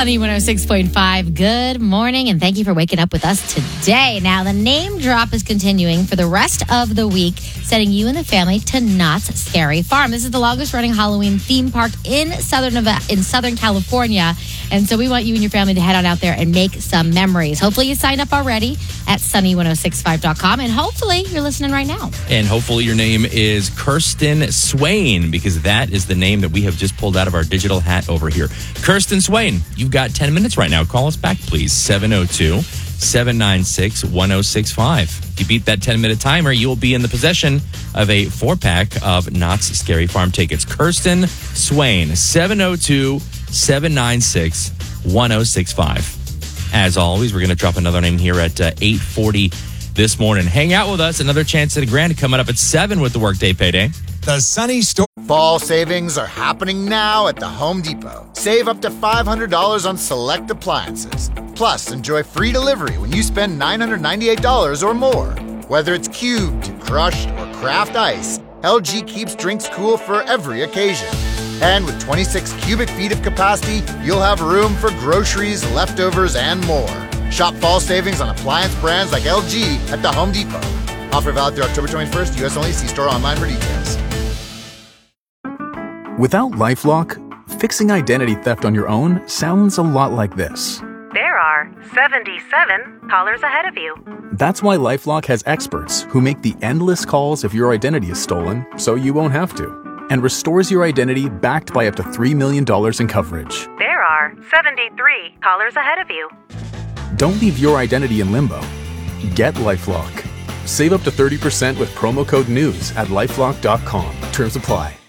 Sunny 106.5. Good morning, and thank you for waking up with us today. Now, the name drop is continuing for the rest of the week, sending you and the family to Knott's Scary Farm. This is the longest-running Halloween theme park in Southern California, and so we want you and your family to head on out there and make some memories. Hopefully, you signed up already at sunny1065.com, and hopefully, you're listening right now. And hopefully your name is Kirsten Swain, because that is the name that we have just pulled out of our digital hat over here. Kirsten Swain, you've got 10 minutes right now. Call us back, please. 702-796-1065. If you beat that 10-minute timer, you will be in the possession of a 4-pack of Knott's Scary Farm tickets. Kirsten Swain, 702-796-1065. As always, we're going to drop another name here at 8:40 this morning. Hang out with us. Another chance at a grand coming up at 7 with the Workday Payday. The Sunny Store. Fall savings are happening now at the Home Depot. Save up to $500 on select appliances. Plus, enjoy free delivery when you spend $998 or more. Whether it's cubed, crushed, or craft ice, LG keeps drinks cool for every occasion. And with 26 cubic feet of capacity, you'll have room for groceries, leftovers, and more. Shop fall savings on appliance brands like LG at the Home Depot. Offer valid through October 21st, U.S. only. See store online for details. Without LifeLock, fixing identity theft on your own sounds a lot like this. There are 77 callers ahead of you. That's why LifeLock has experts who make the endless calls if your identity is stolen, so you won't have to, and restores your identity backed by up to $3 million in coverage. There are 73 callers ahead of you. Don't leave your identity in limbo. Get LifeLock. Save up to 30% with promo code NEWS at LifeLock.com. Terms apply.